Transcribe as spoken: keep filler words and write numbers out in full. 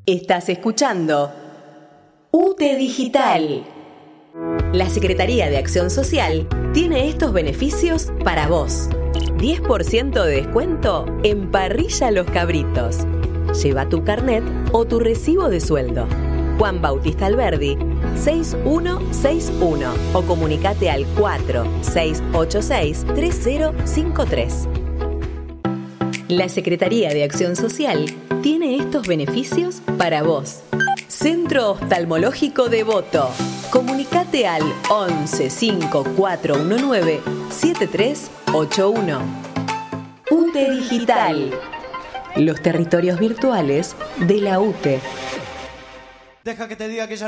Estás escuchando U T E Digital. La Secretaría de Acción Social tiene estos beneficios para vos. diez por ciento de descuento en Parrilla Los Cabritos. Lleva tu carnet o tu recibo de sueldo. Juan Bautista Alberdi, seis uno seis uno o comunicate al cuatro seis ocho seis tres cero cinco tres. La Secretaría de Acción Social tiene estos beneficios para vos. Centro Oftalmológico Devoto. Comunicate al once cinco cuatro uno nueve siete tres ocho uno. U T E Digital. Los territorios virtuales de la U T E. Deja que te diga que ya